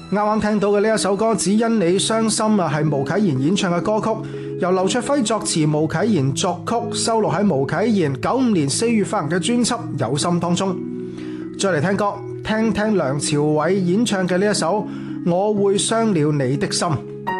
啱啱聽到嘅呢一首歌《只因你傷心》啊，係巫啟賢演唱嘅歌曲，由劉卓輝作詞，巫啟賢作曲，收錄喺巫啟賢95年4月發行嘅專輯《有心》當中。再嚟聽歌，聽聽梁朝偉演唱嘅呢一首《我會傷了你的心》。